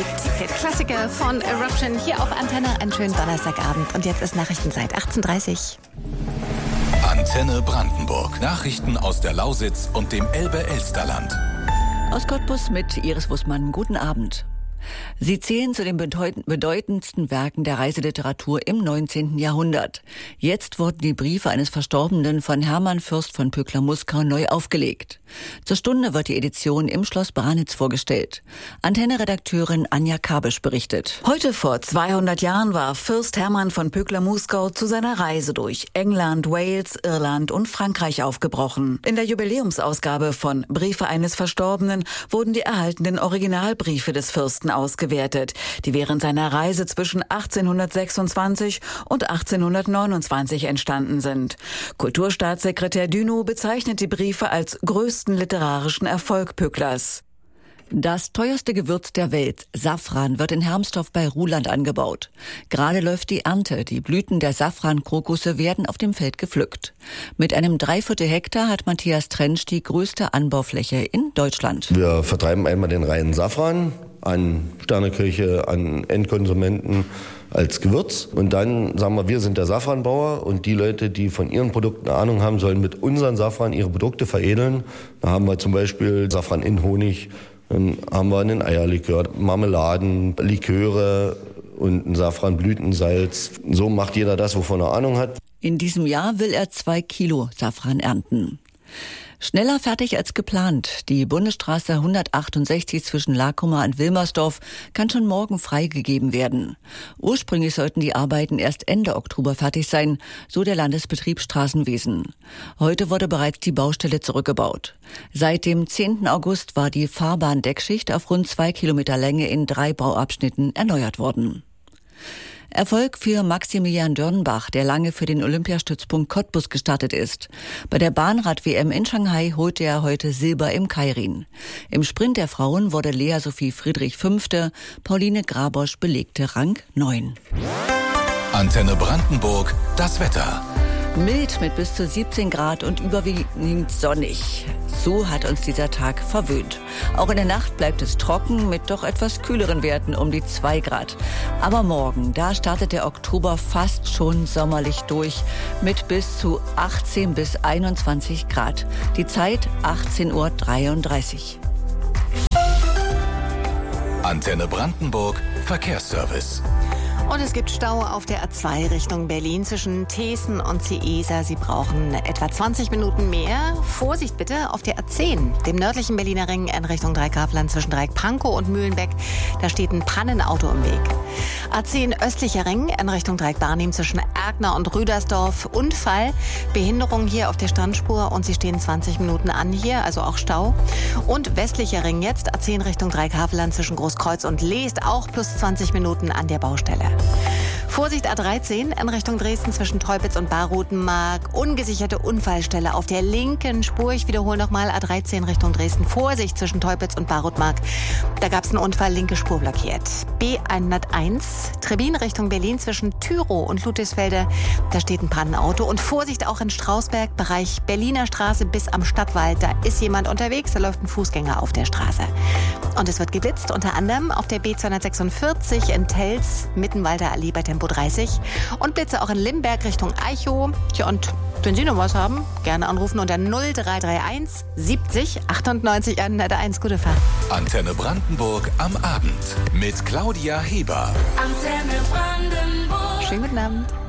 Klassiker von Eruption hier auf Antenne. Einen schönen Donnerstagabend. Und jetzt ist Nachrichtenzeit, 18:30. Antenne Brandenburg. Nachrichten aus der Lausitz und dem Elbe-Elsterland. Aus Cottbus mit Iris Wussmann. Guten Abend. Sie zählen zu den bedeutendsten Werken der Reiseliteratur im 19. Jahrhundert. Jetzt wurden die Briefe eines Verstorbenen von Hermann Fürst von Pückler-Muskau neu aufgelegt. Zur Stunde wird die Edition im Schloss Branitz vorgestellt. Antenne-Redakteurin Anja Kabisch berichtet. Heute vor 200 Jahren war Fürst Hermann von Pückler-Muskau zu seiner Reise durch England, Wales, Irland und Frankreich aufgebrochen. In der Jubiläumsausgabe von Briefe eines Verstorbenen wurden die erhaltenen Originalbriefe des Fürsten ausgewertet, die während seiner Reise zwischen 1826 und 1829 entstanden sind. Kulturstaatssekretär Dünow bezeichnet die Briefe als größten literarischen Erfolg Pücklers. Das teuerste Gewürz der Welt, Safran, wird in Hermsdorf bei Ruhland angebaut. Gerade läuft die Ernte. Die Blüten der Safrankrokusse werden auf dem Feld gepflückt. Mit einem 3/4 Hektar hat Matthias Trensch die größte Anbaufläche in Deutschland. Wir vertreiben einmal den reinen Safran an Sternekirche, an Endkonsumenten als Gewürz. Und dann sagen wir sind der Safranbauer und die Leute, die von ihren Produkten Ahnung haben, sollen mit unseren Safran ihre Produkte veredeln. Da haben wir zum Beispiel Safran in Honig, dann haben wir einen Eierlikör, Marmeladen, Liköre und ein Safranblütensalz. So macht jeder das, wovon er Ahnung hat. In diesem Jahr will er 2 Kilo Safran ernten. Schneller fertig als geplant. Die Bundesstraße 168 zwischen Lackummer und Wilmersdorf kann schon morgen freigegeben werden. Ursprünglich sollten die Arbeiten erst Ende Oktober fertig sein, so der Landesbetrieb Straßenwesen. Heute wurde bereits die Baustelle zurückgebaut. Seit dem 10. August war die Fahrbahndeckschicht auf rund 2 Kilometer Länge in 3 Bauabschnitten erneuert worden. Erfolg für Maximilian Dörnbach, der lange für den Olympiastützpunkt Cottbus gestartet ist. Bei der Bahnrad-WM in Shanghai holte er heute Silber im Keirin. Im Sprint der Frauen wurde Lea Sophie Friedrich 5., Pauline Grabosch belegte Rang 9. Antenne Brandenburg, das Wetter. Mild mit bis zu 17 Grad und überwiegend sonnig. So hat uns dieser Tag verwöhnt. Auch in der Nacht bleibt es trocken mit doch etwas kühleren Werten um die 2 Grad. Aber morgen, da startet der Oktober fast schon sommerlich durch mit bis zu 18 bis 21 Grad. Die Zeit 18:33 Uhr. Antenne Brandenburg, Verkehrsservice. Und es gibt Stau auf der A2 Richtung Berlin zwischen Thesen und Ciesa. Sie brauchen etwa 20 Minuten mehr. Vorsicht bitte auf der A10, dem nördlichen Berliner Ring in Richtung Dreieckhavelland zwischen Dreieck-Pankow und Mühlenbeck. Da steht ein Pannenauto im Weg. A10 östlicher Ring in Richtung Dreieck-Barnim zwischen Erkner und Rüdersdorf. Unfall, Behinderung hier auf der Standspur und Sie stehen 20 Minuten an hier, also auch Stau. Und westlicher Ring jetzt, A10 Richtung Dreieck-Havelland zwischen Großkreuz und Leest, auch plus 20 Minuten an der Baustelle. Vorsicht A13 in Richtung Dresden zwischen Teupitz und Baruthenmark. Ungesicherte Unfallstelle auf der linken Spur. Ich wiederhole nochmal A13 Richtung Dresden. Vorsicht zwischen Teupitz und Baruthenmark. Da gab es einen Unfall, linke Spur blockiert. B101 Trebin Richtung Berlin zwischen Tyrow und Ludwigsfelde. Da steht ein Pannenauto. Und Vorsicht auch in Strausberg, Bereich Berliner Straße bis am Stadtwald. Da ist jemand unterwegs, da läuft ein Fußgänger auf der Straße. Und es wird geblitzt, unter anderem auf der B246 in Telz, Mittenwalder Allee bei Tempo 30 und Blitze auch in Limberg Richtung Eichow. Ja, und wenn Sie noch was haben, gerne anrufen unter 0331 70 98 101. Gute Fahrt. Antenne Brandenburg am Abend mit Claudia Heber. Antenne Brandenburg. Schönen guten Abend.